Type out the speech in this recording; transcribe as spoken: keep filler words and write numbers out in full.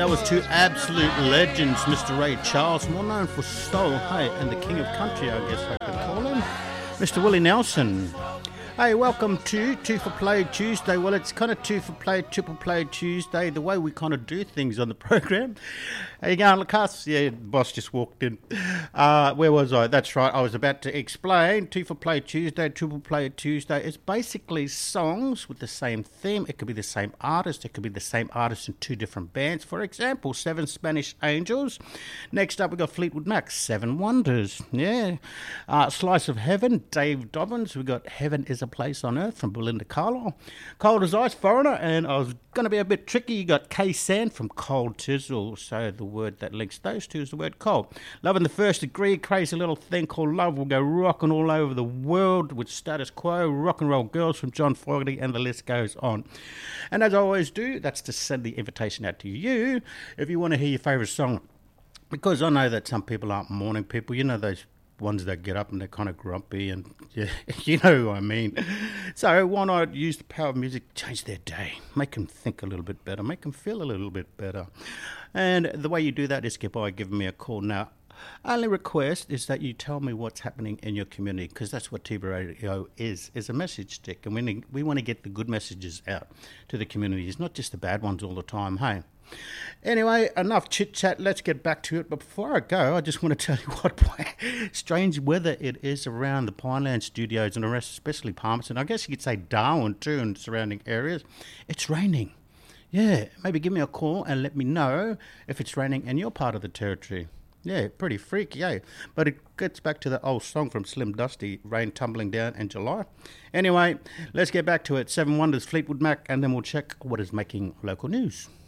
That was two absolute legends, Mister Ray Charles, more known for soul, hey, and the king of country, I guess I could call him, Mister Willie Nelson. Hey, welcome to Two for Play Tuesday. Well, it's kind of Two for Play, Triple Play Tuesday, the way we kind of do things on the program. How you going, Lucas? Yeah, the boss just walked in. Uh, where was I? That's right, I was about to explain. Two for Play Tuesday, Triple Play Tuesday. It's basically songs with the same theme. It could be the same artist. It could be the same artist in two different bands. For example, Seven Spanish Angels. Next up, we got Fleetwood Mac, Seven Wonders. Yeah. Uh, Slice of Heaven, Dave Dobbins. We got Heaven is a Place on Earth from Belinda Carlisle. Cold as Ice, Foreigner. And I was going to be a bit tricky. You got K-Sand from Cold Chisel. So the word that links those two is the word cold. Love in the First Degree, Crazy Little Thing Called Love will go rocking all over the world with Status Quo, Rock and Roll Girls from John Fogerty, and the list goes on. And as I always do, that's to send the invitation out to you if you want to hear your favourite song. Because I know that some people aren't morning people. You know those ones that get up and they're kind of grumpy, and yeah, you know who I mean. So why not use the power of music to change their day, make them think a little bit better, make them feel a little bit better. And the way you do that is get by giving me a call. Now, only request is that you tell me what's happening in your community, because that's what T V Radio is, is a message stick, and we need, we want to get the good messages out to the communities, not just the bad ones all the time, hey? Anyway, enough chit-chat, let's get back to it. But before I go, I just want to tell you what strange weather it is around the Pineland Studios and the rest, especially Palmerston. I guess you could say Darwin too and surrounding areas. It's raining. Yeah, maybe give me a call and let me know if it's raining in your part of the territory. Yeah, pretty freaky, eh? But it gets back to that old song from Slim Dusty, Rain Tumbling Down in July. Anyway, let's get back to it. Seven Wonders, Fleetwood Mac, and then we'll check what is making local news.